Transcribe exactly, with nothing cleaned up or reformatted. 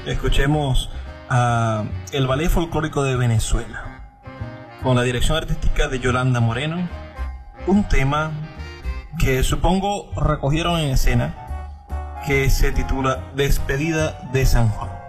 escuchemos a el Ballet Folclórico de Venezuela, con la dirección artística de Yolanda Moreno, un tema que supongo recogieron en escena, que se titula Despedida de San Juan.